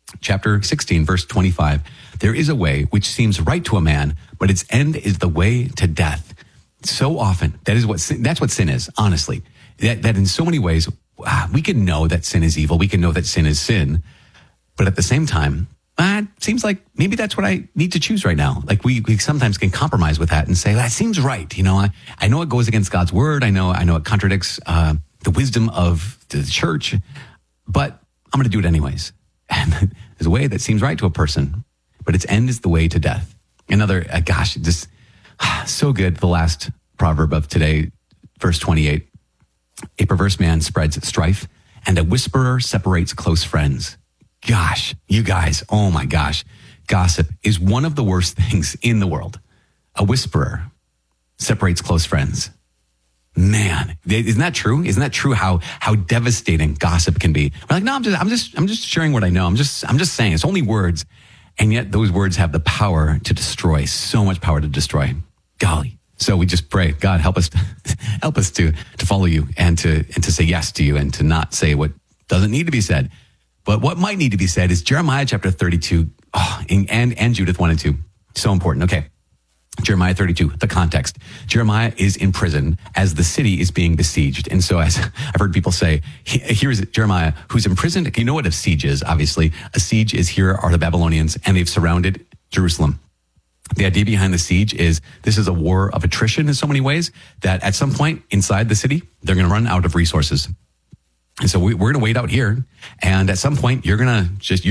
Chapter 16, verse 25. There is a way which seems right to a man, but its end is the way to death. So often, that's what sin is, honestly. That in so many ways, we can know that sin is evil. We can know that sin is sin. But at the same time, it seems like maybe that's what I need to choose right now. Like we sometimes can compromise with that and say, that seems right. I know it goes against God's word. I know it contradicts the wisdom of the church, but I'm going to do it anyways. And there's a way that seems right to a person, but its end is the way to death. Another, just so good. The last proverb of today, verse 28. A perverse man spreads strife, and a whisperer separates close friends. Gosh, you guys, oh my gosh. Gossip is one of the worst things in the world. A whisperer separates close friends. Man, isn't that true? Isn't that true how devastating gossip can be? We're like, no, I'm just sharing what I know. I'm just saying it's only words. And yet those words have the power to destroy, so much power to destroy. Golly. So we just pray, God, help us to follow you and to say yes to you and to not say what doesn't need to be said. But what might need to be said is Jeremiah chapter 32, and Judith 1 and 2. So important. Okay. Jeremiah 32, the context. Jeremiah is in prison as the city is being besieged. And so as I've heard people say, here's Jeremiah who's imprisoned. You know what a siege is, obviously. A siege is here are the Babylonians, and they've surrounded Jerusalem. The idea behind the siege is this is a war of attrition in so many ways that at some point inside the city, they're going to run out of resources. And so we're going to wait out here. And at some point, you're going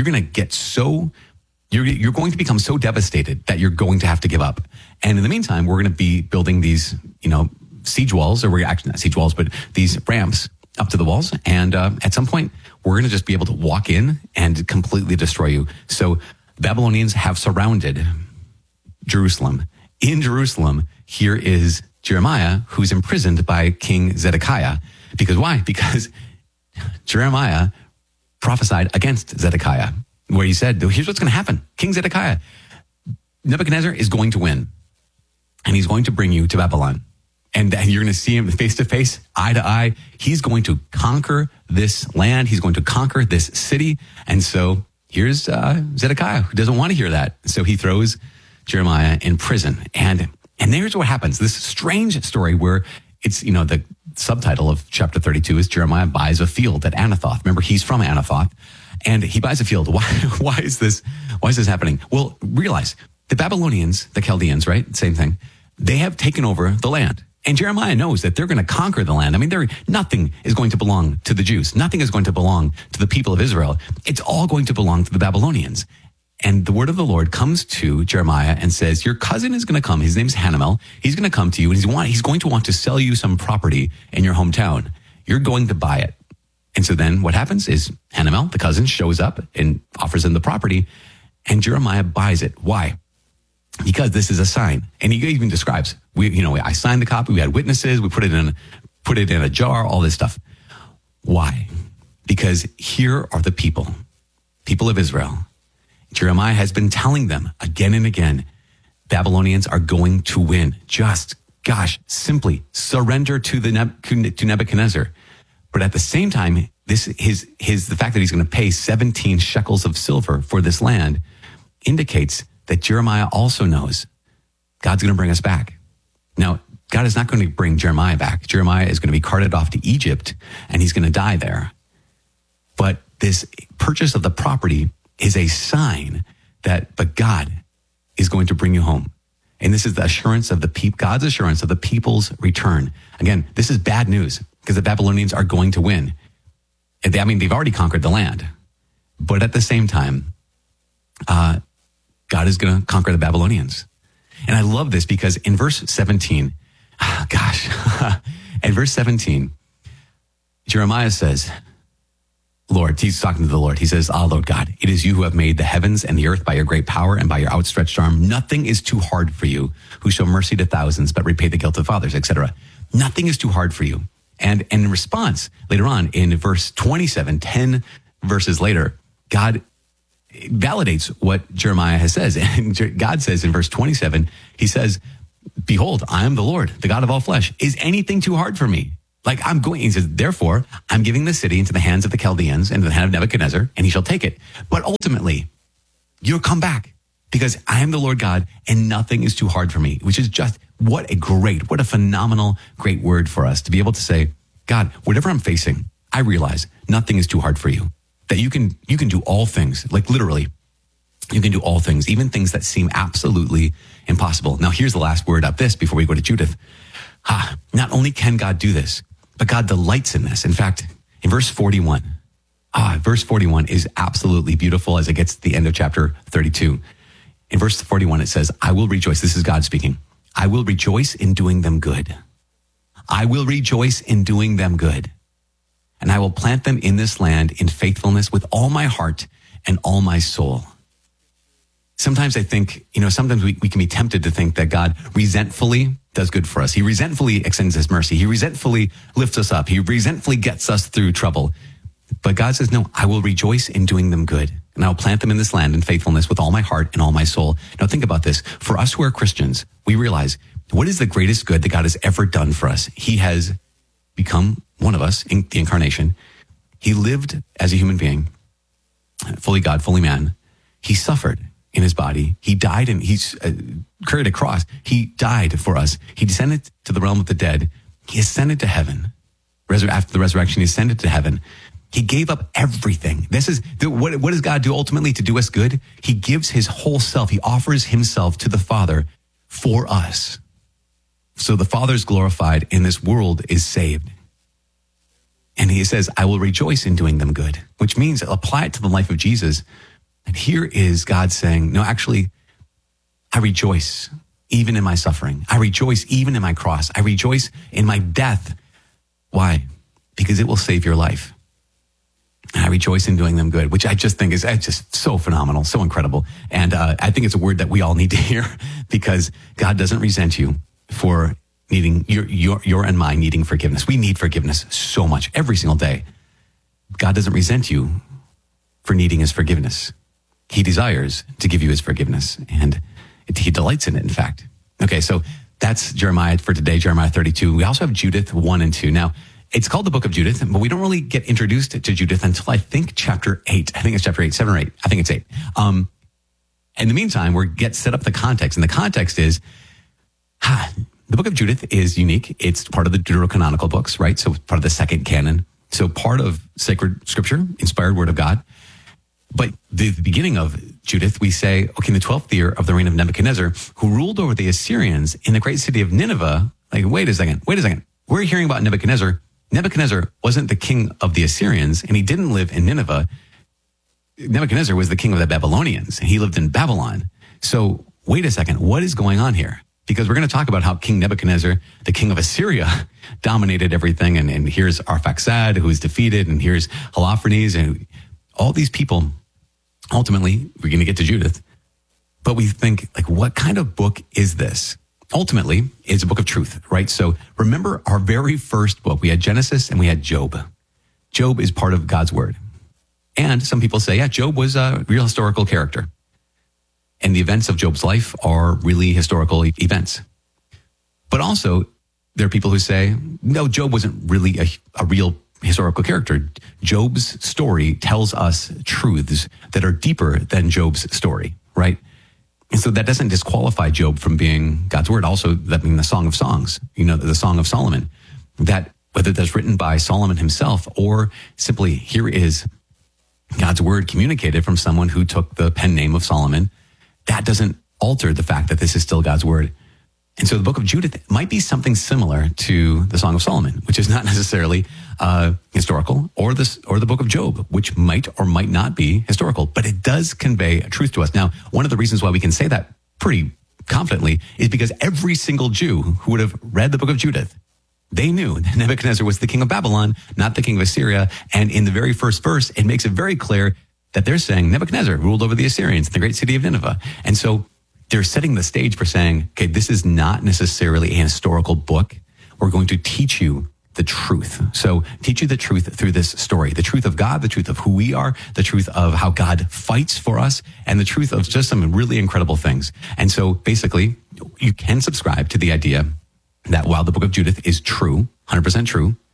to become so devastated that you're going to have to give up. And in the meantime, we're going to be building these, siege walls, or we're actually not siege walls, but these ramps up to the walls. And at some point, we're going to just be able to walk in and completely destroy you. So the Babylonians have surrounded Jerusalem. In Jerusalem, here is Jeremiah, who's imprisoned by King Zedekiah. Because why? Because Jeremiah prophesied against Zedekiah, where he said, here's what's going to happen. King Zedekiah, Nebuchadnezzar is going to win, and he's going to bring you to Babylon. And you're going to see him face to face, eye to eye. He's going to conquer this land. He's going to conquer this city. And so here's Zedekiah, who doesn't want to hear that. So he throws Jeremiah in prison. And here's what happens. This strange story where it's, the subtitle of chapter 32 is Jeremiah buys a field at Anathoth. Remember, he's from Anathoth. And he buys a field. Why is this happening? Well, realize the Babylonians, the Chaldeans, right? Same thing. They have taken over the land. And Jeremiah knows that they're going to conquer the land. I mean, nothing is going to belong to the Jews. Nothing is going to belong to the people of Israel. It's all going to belong to the Babylonians. And the word of the Lord comes to Jeremiah and says, your cousin is going to come. His name's Hanamel. He's going to come to you, and he's going to want to sell you some property in your hometown. You're going to buy it. And so then what happens is Hanamel, the cousin, shows up and offers him the property, and Jeremiah buys it. Why? Because this is a sign. And he even describes, I signed the copy, we had witnesses, we put it in a jar, all this stuff. Why? Because here are the people of Israel. Jeremiah has been telling them again and again, Babylonians are going to win. Simply surrender to Nebuchadnezzar. But at the same time, the fact that he's going to pay 17 shekels of silver for this land indicates that Jeremiah also knows God's going to bring us back. Now, God is not going to bring Jeremiah back. Jeremiah is going to be carted off to Egypt, and he's going to die there. But this purchase of the property is a sign but God is going to bring you home. And this is the assurance of God's assurance of the people's return. Again, this is bad news because the Babylonians are going to win. They've already conquered the land. But at the same time, God is going to conquer the Babylonians. And I love this because in verse 17, in verse 17, Jeremiah says, Lord, he's talking to the Lord. He says, Lord God, it is you who have made the heavens and the earth by your great power and by your outstretched arm. Nothing is too hard for you, who show mercy to thousands, but repay the guilt of fathers, etc. Nothing is too hard for you. And in response, later on in verse 27, 10 verses later, God validates what Jeremiah has says. And God says in verse 27, he says, behold, I am the Lord, the God of all flesh. Is anything too hard for me? Like he says, therefore, I'm giving the city into the hands of the Chaldeans and the hand of Nebuchadnezzar, and he shall take it. But ultimately, you'll come back because I am the Lord God and nothing is too hard for me, which is just what a phenomenal, great word for us to be able to say, God, whatever I'm facing, I realize nothing is too hard for you, that you can do all things, like literally, you can do all things, even things that seem absolutely impossible. Now, here's the last word of this before we go to Judith. Not only can God do this, but God delights in this. In fact, in verse 41, verse 41 is absolutely beautiful as it gets to the end of chapter 32. In verse 41, it says, I will rejoice. This is God speaking. I will rejoice in doing them good. I will rejoice in doing them good. And I will plant them in this land in faithfulness with all my heart and all my soul. Sometimes I think, sometimes we can be tempted to think that God resentfully does good for us. He resentfully extends his mercy. He resentfully lifts us up. He resentfully gets us through trouble. But God says, no, I will rejoice in doing them good. And I will plant them in this land in faithfulness with all my heart and all my soul. Now think about this. For us who are Christians, we realize what is the greatest good that God has ever done for us? He has become one of us in the incarnation. He lived as a human being, fully God, fully man. He suffered in his body. He died and he's carried a cross. He died for us. He descended to the realm of the dead. He ascended to heaven. After the resurrection, he ascended to heaven. He gave up everything. This is what does God do ultimately to do us good? He gives his whole self. He offers himself to the Father for us. So the Father is glorified and this world is saved. And he says, I will rejoice in doing them good, which means apply it to the life of Jesus. And here is God saying, no, actually, I rejoice even in my suffering. I rejoice even in my cross. I rejoice in my death. Why? Because it will save your life. And I rejoice in doing them good, which I just think is just so phenomenal, so incredible. And I think it's a word that we all need to hear because God doesn't resent you for needing your and my needing forgiveness. We need forgiveness so much every single day. God doesn't resent you for needing his forgiveness. He desires to give you his forgiveness and he delights in it, in fact. Okay, so that's Jeremiah for today, Jeremiah 32. We also have Judith 1 and 2. Now, it's called the book of Judith, but we don't really get introduced to Judith until I think chapter 8. I think it's chapter 8, 7 or 8. I think it's 8. In the meantime, we get set up the context. And the context is, the book of Judith is unique. It's part of the Deuterocanonical books, right? So it's part of the second canon. So part of sacred scripture, inspired word of God. But the beginning of Judith, we say, okay, in the 12th year of the reign of Nebuchadnezzar, who ruled over the Assyrians in the great city of Nineveh. Like, wait a second. We're hearing about Nebuchadnezzar. Nebuchadnezzar wasn't the king of the Assyrians, and he didn't live in Nineveh. Nebuchadnezzar was the king of the Babylonians, and he lived in Babylon. So wait a second, what is going on here? Because we're going to talk about how King Nebuchadnezzar, the king of Assyria, dominated everything. And here's Arphaxad, who is defeated, and here's Holofernes, and all these people. Ultimately, we're going to get to Judith. But we think, like, what kind of book is this? Ultimately, it's a book of truth, right? So remember our very first book. We had Genesis and we had Job. Job is part of God's word. And some people say, yeah, Job was a real historical character. And the events of Job's life are really historical events. But also, there are people who say, no, Job wasn't really a real historical character. Job's story tells us truths that are deeper than Job's story, right? And so that doesn't disqualify Job from being God's word. Also, that being the Song of Songs, the Song of Solomon, that whether that's written by Solomon himself or simply here is God's word communicated from someone who took the pen name of Solomon, that doesn't alter the fact that this is still God's word. And so the book of Judith might be something similar to the Song of Solomon, which is not necessarily historical, or the book of Job, which might or might not be historical, but it does convey a truth to us. Now, one of the reasons why we can say that pretty confidently is because every single Jew who would have read the book of Judith, they knew that Nebuchadnezzar was the king of Babylon, not the king of Assyria. And in the very first verse, it makes it very clear that they're saying Nebuchadnezzar ruled over the Assyrians in the great city of Nineveh. And so they're setting the stage for saying, okay, this is not necessarily a historical book. We're going to teach you the truth. So teach you the truth through this story, the truth of God, the truth of who we are, the truth of how God fights for us, and the truth of just some really incredible things. And so basically, you can subscribe to the idea that while the book of Judith is true, 100% true,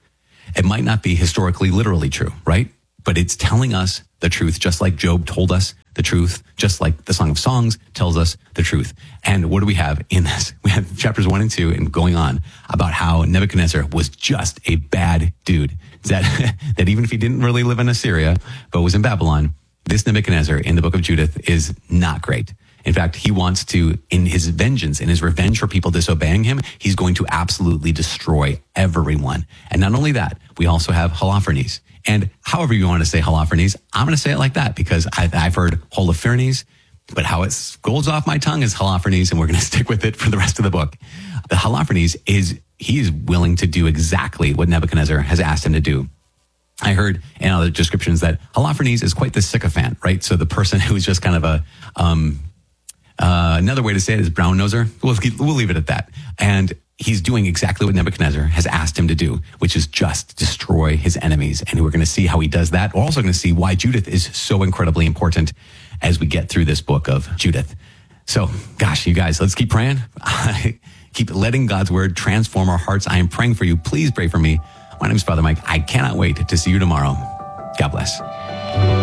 It might not be historically, literally true, right? But it's telling us the truth, just like Job told us the truth, just like the Song of Songs tells us the truth. And what do we have in this? We have chapters 1 and 2 and going on about how Nebuchadnezzar was just a bad dude. That even if he didn't really live in Assyria, but was in Babylon, this Nebuchadnezzar in the book of Judith is not great. In fact, he wants to, in his vengeance, in his revenge for people disobeying him, he's going to absolutely destroy everyone. And not only that, we also have Holofernes. And however you want to say Holofernes, I'm going to say it like that because I've heard Holofernes, but how it goes off my tongue is Holofernes, and we're going to stick with it for the rest of the book. The Holofernes he is willing to do exactly what Nebuchadnezzar has asked him to do. I heard in other descriptions that Holofernes is quite the sycophant, right? So the person who's just kind of another way to say it is brown noser. We'll leave it at that. And he's doing exactly what Nebuchadnezzar has asked him to do, which is just destroy his enemies. And we're going to see how he does that. We're also going to see why Judith is so incredibly important as we get through this book of Judith. So, gosh, you guys, let's keep praying. Keep letting God's word transform our hearts. I am praying for you. Please pray for me. My name is Father Mike. I cannot wait to see you tomorrow. God bless.